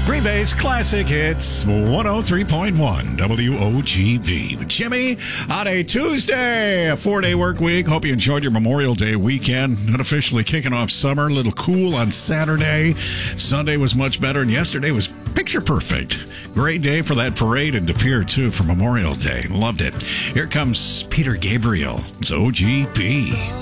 Green Bay's Classic Hits 103.1 WOGV. With Jimmy on a Tuesday, a 4-day work week. Hope you enjoyed your Memorial Day weekend. Unofficially kicking off summer. A little cool on Saturday. Sunday was much better, and yesterday was picture perfect. Great day for that parade in De Pere, too, for Memorial Day. Loved it. Here comes Peter Gabriel. It's OGB.